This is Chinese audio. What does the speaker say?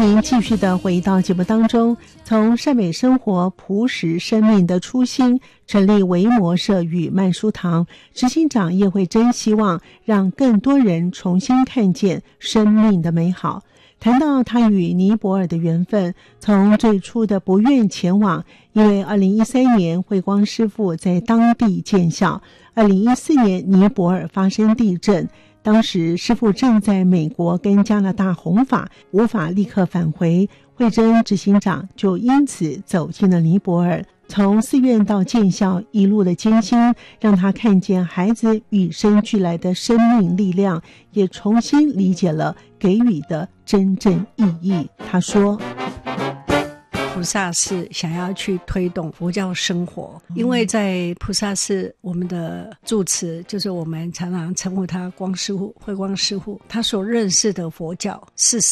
您继续的回到节目当中，从善美生活朴实生命的初心成立维摩社与曼殊堂，执行长叶惠珍希望让更多人重新看见生命的美好。谈到他与尼泊尔的缘分，从最初的不愿前往，因为2013年慧光师父在当地建校，2014年尼泊尔发生地震，当时师父正在美国跟加拿大弘法，无法立刻返回，惠珍执行长就因此走进了尼泊尔，从寺院到建校一路的艰辛，让他看见孩子与生俱来的生命力量，也重新理解了给予的真正意义。他说， 菩萨是想要去推动佛教生活，因为在菩萨寺我们的住持就是我们常常称呼他光师父、慧光师父，他所认识的佛教是